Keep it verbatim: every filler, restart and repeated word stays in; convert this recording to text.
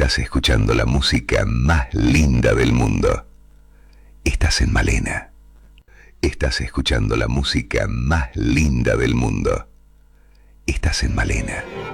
Estás escuchando la música más linda del mundo. Estás en Malena. Estás escuchando la música más linda del mundo. Estás en Malena.